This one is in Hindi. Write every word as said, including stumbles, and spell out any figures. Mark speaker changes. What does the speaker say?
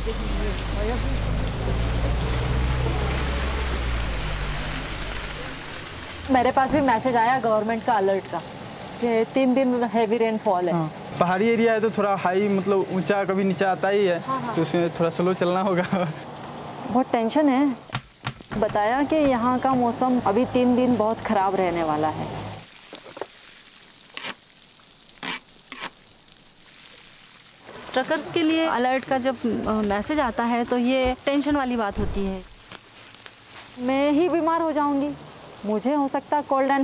Speaker 1: मेरे पास भी मैसेज आया गवर्नमेंट का अलर्ट का कि तीन दिन हैवी रेनफॉल है।
Speaker 2: हाँ, पहाड़ी एरिया है तो थोड़ा हाई मतलब ऊंचा कभी नीचा आता ही है। हाँ हाँ। तो उसमें थोड़ा स्लो चलना होगा।
Speaker 1: बहुत टेंशन है। बताया कि यहाँ का मौसम अभी तीन दिन बहुत खराब रहने वाला है।
Speaker 3: ट्रकर्स के लिए अलर्ट का जब मैसेज आता है तो ये टेंशन वाली बात होती है।
Speaker 1: मैं ही बीमार हो जाऊंगी, मुझे हो सकता है कोल्ड एंड